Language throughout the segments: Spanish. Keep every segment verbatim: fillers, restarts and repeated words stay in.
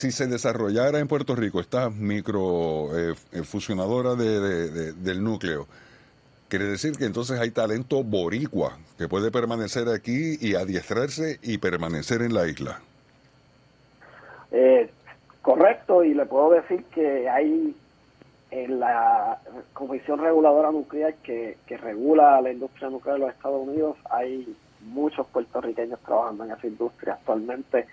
si se desarrollara en Puerto Rico esta micro eh, eh, fusionadora de, de, de, del núcleo, quiere decir que entonces hay talento boricua que puede permanecer aquí y adiestrarse y permanecer en la isla. Eh, correcto, y le puedo decir que hay en la Comisión Reguladora Nuclear que, que regula la industria nuclear de los Estados Unidos, hay muchos puertorriqueños trabajando en esa industria actualmente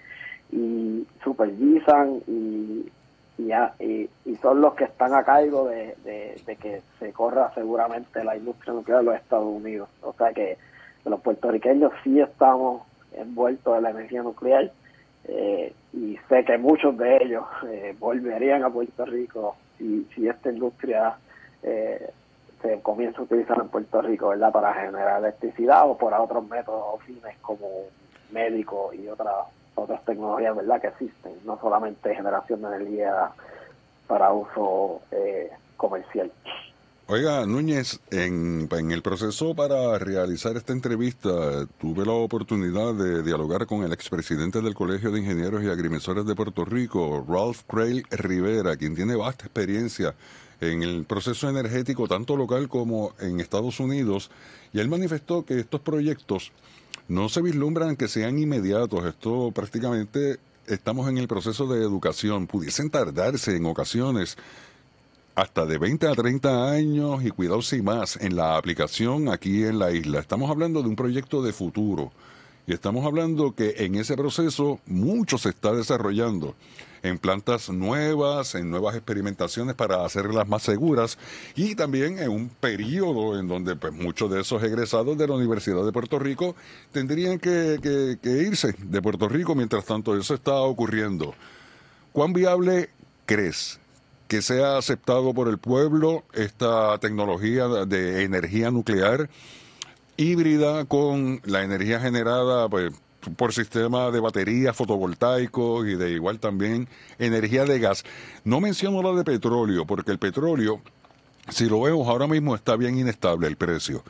y supervisan y, y, y, y son los que están a cargo de, de, de que se corra seguramente la industria nuclear de los Estados Unidos. O sea que los puertorriqueños sí estamos envueltos en la energía nuclear. Eh, y sé que muchos de ellos eh, volverían a Puerto Rico si, si esta industria eh, se comienza a utilizar en Puerto Rico, ¿verdad?, para generar electricidad o por otros métodos o fines como médicos y otras otras tecnologías, ¿verdad?, que existen, no solamente generación de energía para uso eh, comercial. Oiga, Núñez, en, en el proceso para realizar esta entrevista tuve la oportunidad de dialogar con el expresidente del Colegio de Ingenieros y Agrimensores de Puerto Rico, Ralph Crail Rivera, quien tiene vasta experiencia en el proceso energético tanto local como en Estados Unidos, y él manifestó que estos proyectos no se vislumbran que sean inmediatos. Esto prácticamente estamos en el proceso de educación, pudiesen tardarse en ocasiones hasta de veinte a treinta años y cuidado si más en la aplicación aquí en la isla. Estamos hablando de un proyecto de futuro y estamos hablando que en ese proceso mucho se está desarrollando en plantas nuevas, en nuevas experimentaciones para hacerlas más seguras y también en un periodo en donde pues muchos de esos egresados de la Universidad de Puerto Rico tendrían que, que, que irse de Puerto Rico mientras tanto eso está ocurriendo. ¿Cuán viable crees que sea aceptado por el pueblo esta tecnología de energía nuclear híbrida con la energía generada pues, por sistema de baterías fotovoltaicos y de igual también energía de gas? No menciono la de petróleo, porque el petróleo, si lo vemos ahora mismo, está bien inestable el precio,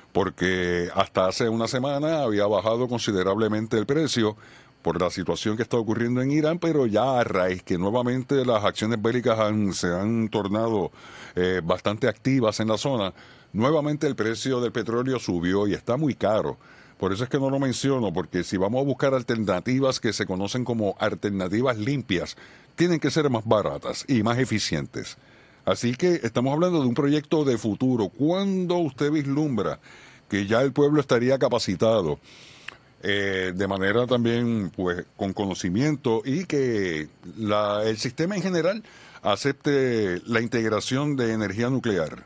porque hasta hace una semana había bajado considerablemente el precio por la situación que está ocurriendo en Irán, pero ya a raíz que nuevamente las acciones bélicas han, se han tornado eh, bastante activas en la zona, nuevamente el precio del petróleo subió y está muy caro. Por eso es que no lo menciono, porque si vamos a buscar alternativas que se conocen como alternativas limpias, tienen que ser más baratas y más eficientes. Así que estamos hablando de un proyecto de futuro. ¿Cuándo usted vislumbra que ya el pueblo estaría capacitado eh, de manera también pues con conocimiento y que la, el sistema en general acepte la integración de energía nuclear?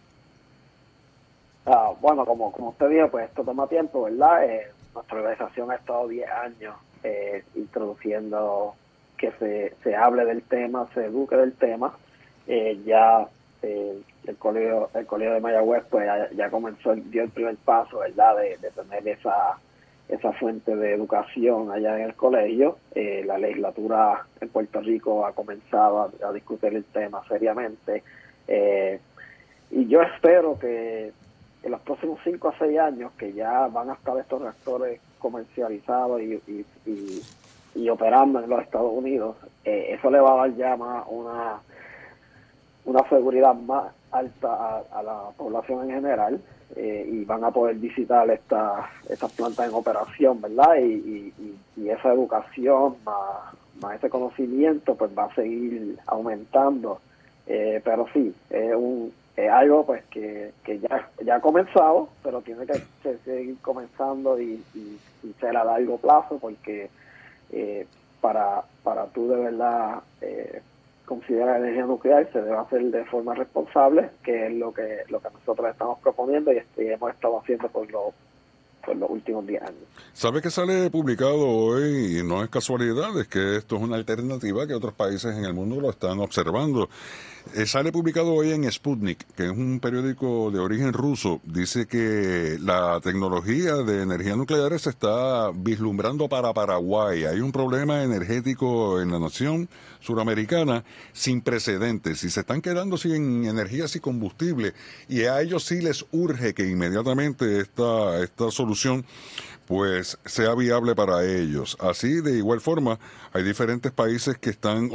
Ah, bueno, como, como usted dijo, pues esto toma tiempo, ¿verdad? Eh, nuestra organización ha estado diez años eh, introduciendo que se, se hable del tema, se eduque del tema. Eh, ya eh, el colegio el colegio de Mayagüez pues ya, ya comenzó, dio el primer paso, ¿verdad?, de, de tener esa esa fuente de educación allá en el colegio. Eh, la legislatura en Puerto Rico ha comenzado a, a discutir el tema seriamente. Eh, y yo espero que en los próximos cinco a seis años, que ya van a estar estos reactores comercializados y, y, y, y operando en los Estados Unidos, eh, eso le va a dar ya más una, una seguridad más alta a, a la población en general. Eh, y van a poder visitar estas estas plantas en operación, ¿verdad? Y, y, y esa educación más, más ese conocimiento pues va a seguir aumentando. Eh, pero sí, es un es algo pues que, que ya, ya ha comenzado, pero tiene que, que seguir comenzando y, y, y ser a largo plazo, porque eh, para, para tú de verdad eh, considera la energía nuclear se debe hacer de forma responsable, que es lo que lo que nosotros estamos proponiendo y, y hemos estado haciendo por los por los últimos diez años. ¿Sabe que sale publicado hoy? Y no es casualidad, es que esto es una alternativa que otros países en el mundo lo están observando. Eh, sale publicado hoy en Sputnik, que es un periódico de origen ruso. Dice que la tecnología de energía nuclear se está vislumbrando para Paraguay. Hay un problema energético en la nación suramericana sin precedentes y se están quedando sin energía, sin combustible. Y a ellos sí les urge que inmediatamente esta, esta solución solución pues sea viable para ellos. Así, de igual forma, hay diferentes países que están